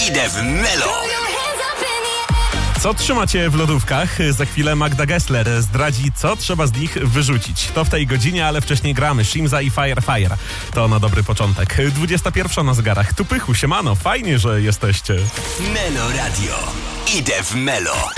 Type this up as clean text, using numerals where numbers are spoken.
Idę w Melo. Co trzymacie w lodówkach? Za chwilę Magda Gessler zdradzi, co trzeba z nich wyrzucić. To w tej godzinie, ale wcześniej gramy Shimza i Fire. To na dobry początek. 21 na zegarach. Tu Pychu, siemano, fajnie, że jesteście. Melo Radio. Idę w Melo.